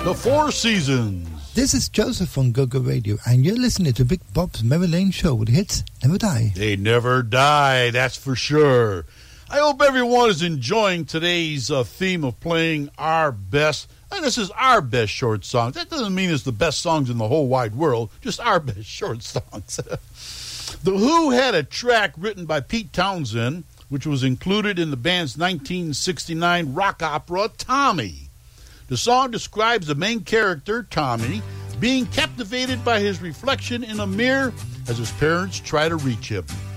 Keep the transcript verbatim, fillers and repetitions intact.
The Four Seasons. This is Joseph on Go-Go Radio, and you're listening to Big Bob's Memory Lane Show, where the hits never die. They never die, that's for sure. I hope everyone is enjoying today's uh, theme of playing our best. And this is our best short songs. That doesn't mean it's the best songs in the whole wide world, just our best short songs. The Who had a track written by Pete Townshend, which was included in the band's nineteen sixty-nine rock opera, Tommy. The song describes the main character, Tommy, being captivated by his reflection in a mirror as his parents try to reach him.